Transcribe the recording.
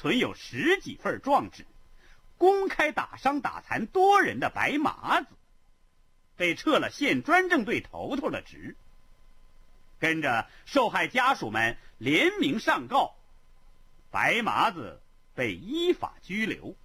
存有10几份状纸，公开打伤打残多人的白麻子，被撤了县专政队头头的职。跟着受害家属们联名上告，白麻子被依法拘留。